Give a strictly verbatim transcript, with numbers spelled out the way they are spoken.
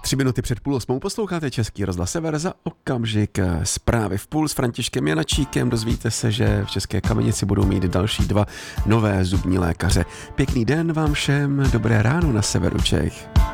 Tři minuty před půl osmou posloucháte Český rozhlas Sever, za okamžik zprávy v půl s Františkem Janačíkem. Dozvíte se, že v České Kamenici budou mít další dva nové zubní lékaře. Pěkný den vám všem, dobré ráno na severu Čech.